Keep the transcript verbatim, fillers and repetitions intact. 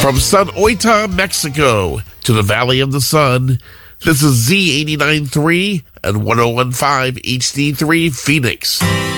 From Sun Oita, Mexico, to the Valley of the Sun, this is Z eighty-nine point three and ten fifteen H D three Phoenix.